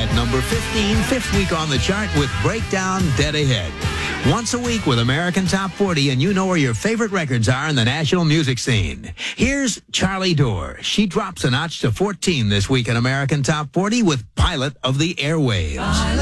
at number 15, fifth week on the chart with Breakdown Dead Ahead. Once a week with American Top 40, and you know where your favorite records are in the national music scene. Here's Charlie Dore. She drops a notch to 14 this week in American Top 40 with Pilot of the Airwaves.